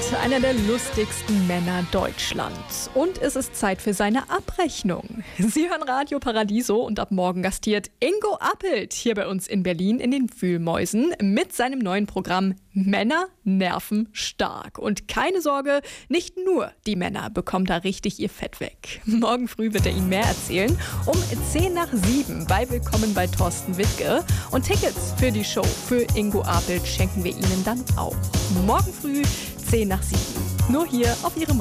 einer der lustigsten Männer Deutschlands. Und es ist Zeit für seine Abrechnung. Sie hören Radio Paradiso und ab morgen gastiert Ingo Appelt hier bei uns in Berlin in den Wühlmäusen mit seinem neuen Programm Männer nerven stark. Und keine Sorge, nicht nur die Männer bekommen da richtig ihr Fett weg. Morgen früh wird er Ihnen mehr erzählen. Um 10:07 bei Willkommen bei Thorsten Wittke. Und Tickets für die Show für Ingo Appelt schenken wir Ihnen dann auch. Morgen früh 10:07. Nur hier auf Ihrem